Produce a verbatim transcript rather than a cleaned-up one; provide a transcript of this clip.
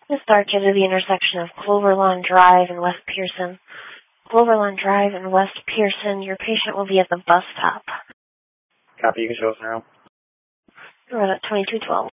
This start you to the intersection of Cloverlawn Drive and West Pearson. Cloverlawn Drive and West Pearson, your patient will be at the bus stop. Copy, you can show us now. We're at twenty-two twelve.